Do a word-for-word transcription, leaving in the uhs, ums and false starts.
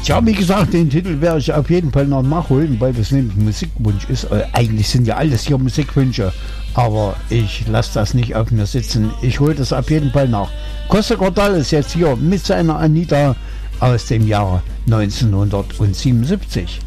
Ja, wie gesagt, den Titel werde ich auf jeden Fall noch nachholen, weil das nämlich ein Musikwunsch ist. Äh, eigentlich sind ja alles hier Musikwünsche, aber ich lasse das nicht auf mir sitzen. Ich hole das auf jeden Fall nach. Costa Cordalis ist jetzt hier mit seiner Anita aus dem Jahre neunzehnhundertsiebenundsiebzig.